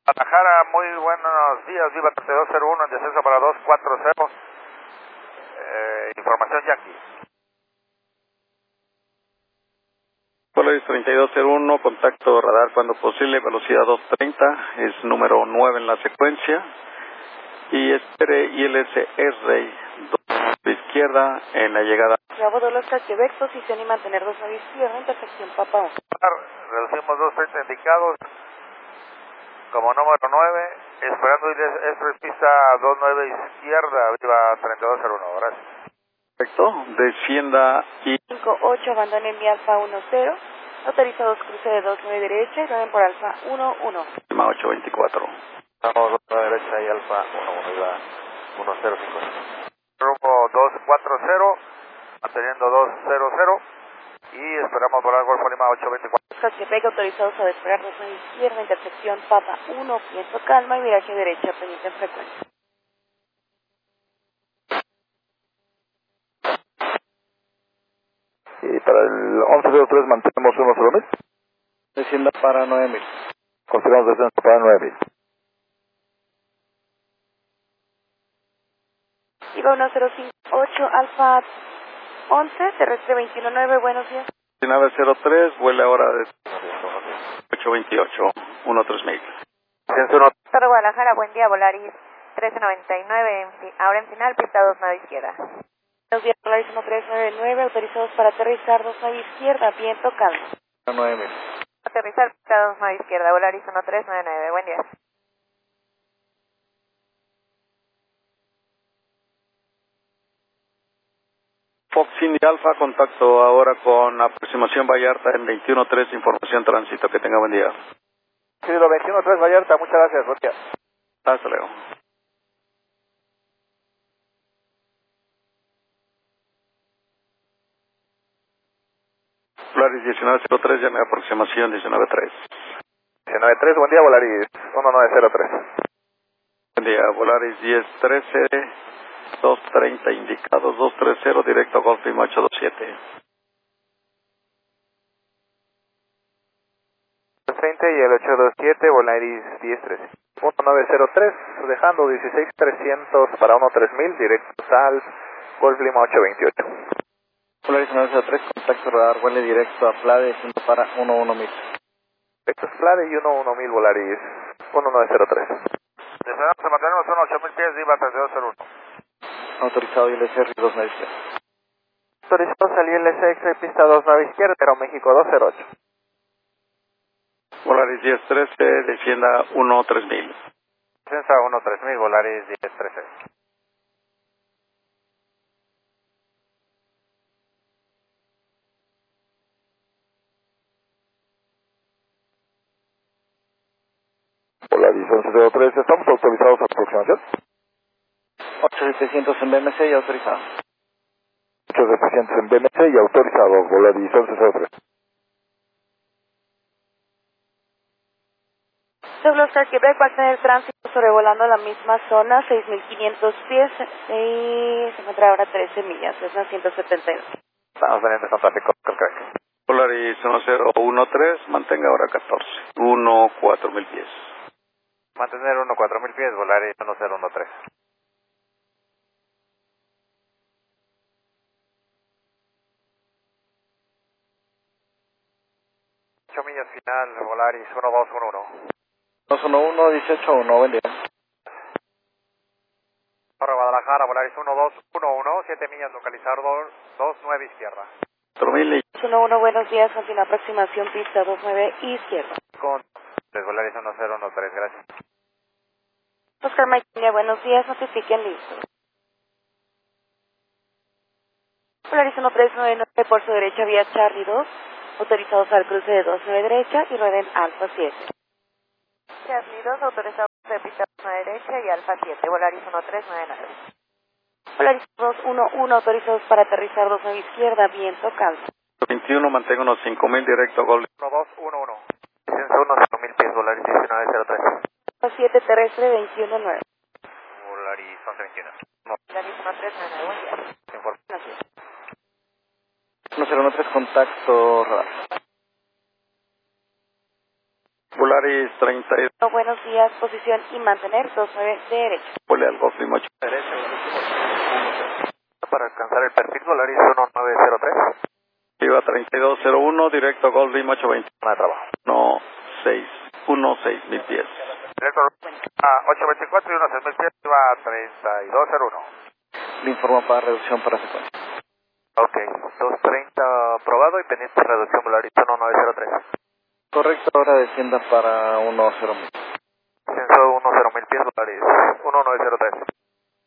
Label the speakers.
Speaker 1: Guadalajara, muy buenos días, Viva 3201 en descenso para 240. Información Yankee.
Speaker 2: Polaris 3201, contacto radar cuando posible, velocidad 230, es número 9 en la secuencia. Y espere ILSR 2 de izquierda en la llegada.
Speaker 3: Bravo de Oscar Quebec, posición y mantener 29 izquierda, intersección Papa 1.
Speaker 1: Reducimos 230 indicados como número 9, esperando ILSR pista 29 izquierda, Viva 3201, gracias.
Speaker 2: Perfecto, descienda y
Speaker 3: 5-8, abandonen mi Alfa 1-0, autorizados cruce de 2-9 derecha y rueden por Alfa 1-1.
Speaker 2: 824.
Speaker 1: Estamos 2 derecha y Alfa 1-1, Viva 105. Rumbo 240, manteniendo 200 y esperamos volar Golfo Lima 824.
Speaker 3: Oscar Quebec, autorizados a despegar 29 izquierda, intersección Papa 1, viento calma y viraje derecha, pendiente en frecuencia.
Speaker 1: Y para el 1103 mantenemos 10.000.
Speaker 2: Descienda para 9000.
Speaker 1: Confirmamos descenso para 9000.
Speaker 3: Iba 1058, Alfa 11, terrestre 219, buenos días.
Speaker 2: 1903, vuela ahora de 828, 13000.
Speaker 4: Torre Guadalajara, buen día, Volaris 1399, ahora en final, pista 29 izquierda.
Speaker 3: Buenos días, Volaris 1399, autorizados para aterrizar 29 izquierda, viento calma.
Speaker 2: 9000.
Speaker 4: Aterrizar, pista 29 izquierda, Volaris 1399, buen día.
Speaker 2: Fox Indy Alpha, contacto ahora con aproximación Vallarta en 21.3, información tránsito, que tenga buen día.
Speaker 1: Sí, lo 21.3 Vallarta, muchas gracias, buen día.
Speaker 2: Hasta luego. Polaris 1903, llame a aproximación 19.3.
Speaker 1: 19.3, buen día, Volaris 1903.
Speaker 2: Buen día, Volaris 1013, 230 indicados, 230, directo a Golf Lima 827.
Speaker 1: 30 y el 827, Volaris 1013. 1903, dejando 16.300 para 13000, directo al Golf Lima 828.
Speaker 2: Polaris 903, contacto radar, vuele directo a FLA, desciendo para 11000.
Speaker 1: Directo Flade y 11000, Volaris 1903. Deseamos que mantenemos 8000 pies, Viva 3201.
Speaker 2: Autorizado ILSR 29 izquierda.
Speaker 1: Autorizado salir LSX, pista 29 izquierda, Aeroméxico 208.
Speaker 2: Polaris 1013, descienda 13000.
Speaker 1: Descensa 13000, Volaris 1013. Volaris 1103, estamos autorizados a aproximación.
Speaker 2: 8700 en BMC y autorizado.
Speaker 1: 8700 en BMC y autorizado, Volaris 1103.
Speaker 3: Sobre Oscar Quebec va a tener tránsito sobrevolando la misma zona, 6.500 pies y se encuentra ahora 13 millas, es una 172.
Speaker 1: Estamos pendientes con tráfico, crack.
Speaker 2: Polaris 1013, mantenga ahora 14. 4000 pies.
Speaker 1: Mantener 4000 pies, Volaris 1013. Millas final, Volaris 1211.
Speaker 2: 211, 181, buen día.
Speaker 1: Torre Guadalajara, Volaris 1211, 7 millas, localizador 29 izquierda.
Speaker 2: 4000 y
Speaker 3: 1-1, buenos días, continúa aproximación pista 29 izquierda.
Speaker 1: Con Volaris 1013, gracias.
Speaker 3: Oscar Mike, buenos días, notifiquen listo. Polaris 1399 por su derecha vía Charlie 2, autorizados al cruce de 29 derecha y rueden Alfa 7.
Speaker 4: Charlie 2, autorizados de pista 29 derecha y Alfa 7, Volaris 1399.
Speaker 3: Polaris 211, autorizados para aterrizar 29 izquierda, viento calma.
Speaker 2: 21, mantenga unos 5000 directo a Golf.
Speaker 1: 1211. Descenso 1000 pies, Volaris 1903.
Speaker 3: Alfa 7 terrestre 219.
Speaker 1: Volaris 1121.
Speaker 4: Volaris 1399, buen día.
Speaker 3: Gracias.
Speaker 2: 1013, contacto radar. Volaris Volaris 32.
Speaker 3: Buenos días, posición y mantener 29 derecho.
Speaker 2: Vuele al Golf Lima 8.
Speaker 1: Derecho, para alcanzar el perfil Volaris 1903.
Speaker 2: Viva 3201, directo Golf Lima 820.
Speaker 1: Zona de trabajo.
Speaker 2: 1616, 1000 pies.
Speaker 1: Directo a 824 y 16.000 pies, va a 3201.
Speaker 2: Le informo para reducción para secuencia.
Speaker 1: Ok, 230 aprobado y pendiente reducción Volaris 1903.
Speaker 2: Correcto, ahora descienda para 10.000.
Speaker 1: Descenso 10.000 pies Volaris 1903.